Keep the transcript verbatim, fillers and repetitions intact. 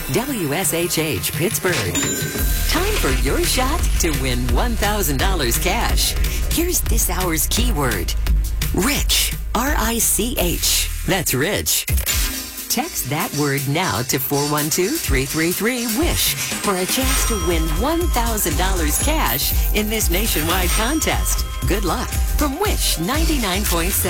W S H H Pittsburgh. Time for your shot to win one thousand dollars cash. Here's this hour's keyword. Rich. R I C H. That's rich. Text that word now to four one two, three three three, WISH for a chance to win one thousand dollars cash in this nationwide contest. Good luck from Wish ninety-nine point seven.